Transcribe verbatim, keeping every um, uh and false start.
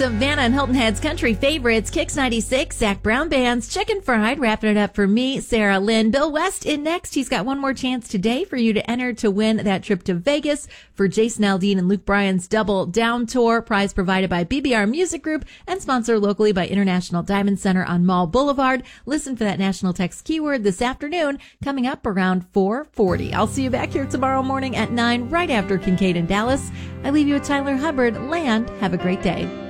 some Vanna and Hilton Head's country favorites. Kicks ninety-six, Zach Brown Band's Chicken Fried. Wrapping it up for me, Sarah Lynn. Bill West in next. He's got one more chance today for you to enter to win that trip to Vegas for Jason Aldean and Luke Bryan's Double Down Tour. Prize provided by B B R Music Group and sponsored locally by International Diamond Center on Mall Boulevard. Listen for that national text keyword this afternoon, coming up around four forty. I'll see you back here tomorrow morning at nine, right after Kincaid in Dallas. I leave you with Tyler Hubbard. Land. Have a great day.